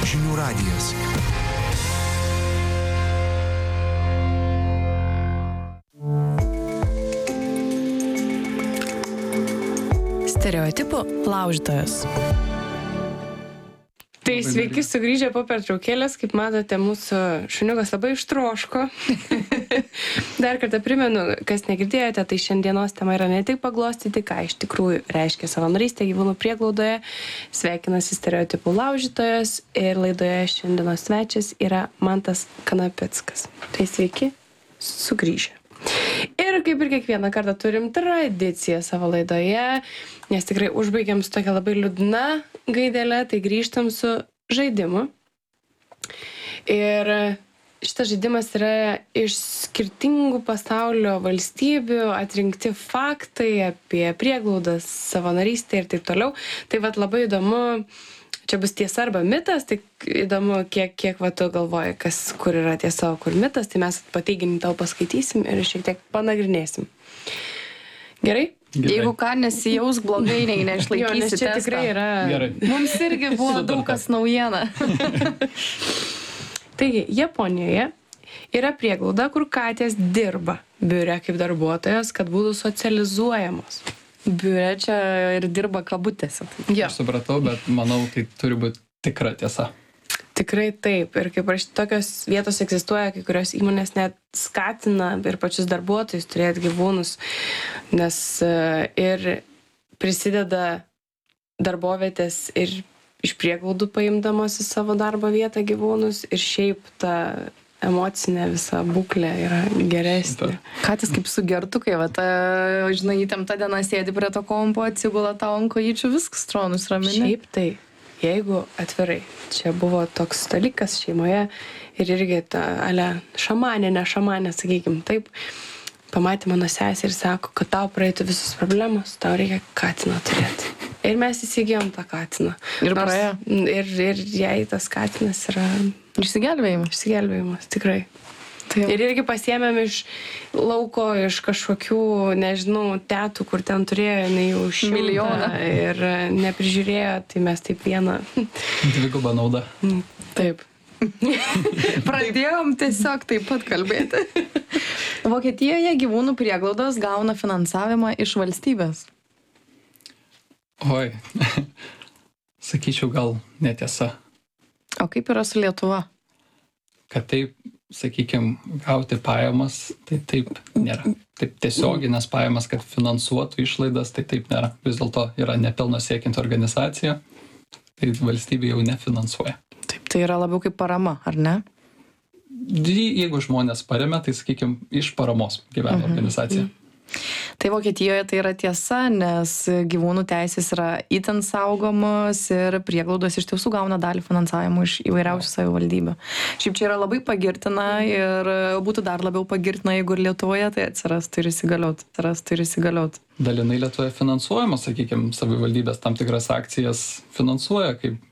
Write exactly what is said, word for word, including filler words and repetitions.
Žinių radijas. Stereotipų laužytojas. Tai sveiki sugrįžę po pertraukėlės, kaip matote, mūsų šuniukas labai ištroško. Dar kartą primenu, kas negirdėjote, tai šiandienos tema yra ne tik paglostyti, ką iš tikrųjų reiškia savanorystė gyvūnų prieglaudoje. Sveikinasi stereotipų laužytojas ir laidoje šiandienos svečias yra Mantas Kanapeckas. Tai sveiki sugrįžę. Ir kaip ir kiekvieną kartą turim tradiciją savo laidoje, nes tikrai užbaigiam su tokia labai liūdna gaidelė, tai grįžtam su žaidimu. Ir šitas žaidimas yra iš skirtingų pasaulio valstybių atrinkti faktai apie prieglaudas, savanorystę ir taip toliau. Tai vat labai įdomu, čia bus tiesa arba mitas, tai įdomu, kiek, kiek va tu galvoji, kas, kur yra tiesa, kur mitas, tai mes pateiginį tau paskaitysim ir šiek tiek panagrinėsim. Gerai? Gerai. Jeigu ką, nesijaus blogai, nei Jo, neišlaikysi nes čia testą. tikrai yra... Gerai. Mums irgi buvo daug kas naujiena. Taigi, Japonijoje yra prieglauda, kur katės dirba biure kaip darbuotojas, kad būtų socializuojamos. Biure čia ir dirba kabutėse. Jo, Aš supratau, bet manau, tai turi būti tikra tiesa. tikrai taip. Ir kaip aš tokios vietos egzistuoja, kai kurios įmonės net skatina ir pačius darbuotojus turėti gyvūnus, nes e, ir prisideda darbovietės ir iš prieglaudų paimdamos į savo darbo vietą gyvūnus ir šiaip ta emocinė visa būklė yra geresnė. Katės kaip su gertukai, va, ta, žinai, įtempta diena sėdi prie to kompo, atsigula tau ant kojyčių, viskas tronus ramini. Šiaip tai, jeigu atvirai, čia buvo toks dalykas šeimoje ir irgi ta, ale, šamanė, ne šamanė, sakykim, taip, pamatė mano sesė ir sako, kad tau praeitų visus problemos, tau reikia katiną turėti. Ir mes įsigijom tą katiną. Ir Nors- praėjo. Ir, ir jai tas katinas yra Išsigelbėjimas. išsigelbėjimas, tikrai. Tai Ir irgi pasiėmėm iš lauko, iš kažkokių, nežinau, tetų, kur ten turėjo jinai jau šimtą Milijoną. ir neprižiūrėjo, tai mes taip vieną. Dviguba nauda. Taip. pradėjom tiesiog taip pat kalbėti. Vokietijoje gyvūnų prieglaudos gauna finansavimą iš valstybės. Oi, sakyčiau, gal netiesa, O kaip yra su Lietuva? kad taip, sakykime, gauti pajamas, tai taip nėra. Taip tiesioginės pajamas, kad finansuotų išlaidas, tai taip nėra. Vis dėlto yra nepelno siekianti organizacija, tai valstybė jau nefinansuoja. Taip, tai yra labiau kaip parama, ar ne? Jeigu žmonės paremia, tai, sakykime, iš paramos gyvena organizacija. Tai Vokietijoje tai yra tiesa, nes gyvūnų teisės yra itin saugomos ir prieglaudos iš tiesų gauna dalį finansavimo iš įvairiausių savivaldybių. Šiaip čia yra labai pagirtina ir būtų dar labiau pagirtina, jeigu ir Lietuvoje tai atsirastų ir įsigaliot, atsirastų ir įsigaliot. Dalinai Lietuvoje finansuojama, sakykime, savivaldybės tam tikras akcijas finansuoja, kaip